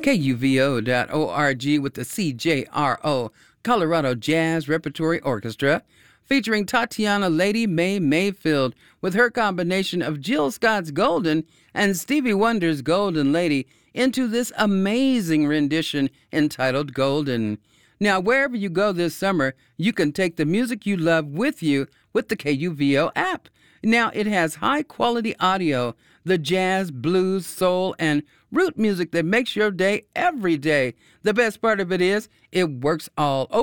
KUVO.org with the CJRO, Colorado Jazz Repertory Orchestra, featuring Tatiana Lady Mae Mayfield with her combination of Jill Scott's Golden and Stevie Wonder's Golden Lady into this amazing rendition entitled Golden. Now, wherever you go this summer, you can take the music you love with you with the KUVO app. Now, it has high-quality audio, the jazz, blues, soul, and root music that makes your day every day. The best part of it is it works all over